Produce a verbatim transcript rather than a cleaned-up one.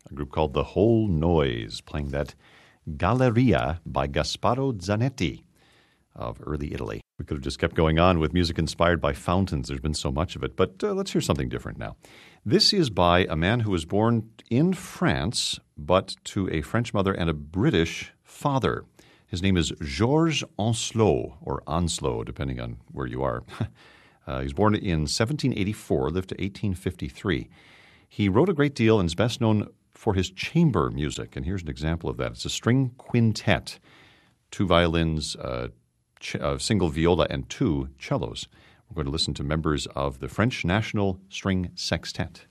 a group called The Whole Noise, playing that Galleria by Gasparo Zanetti of early Italy. We could have just kept going on with music inspired by fountains. There's been so much of it, but uh, let's hear something different now. This is by a man who was born in France, but to a French mother and a British father. His name is Georges Ancelot, or Onslow, depending on where you are. uh, he was born in seventeen eighty-four, lived to eighteen fifty-three. He wrote a great deal and is best known for his chamber music, and here's an example of that. It's a string quintet, two violins, uh, ch- a single viola, and two cellos. We're going to listen to members of the French National String Sextet.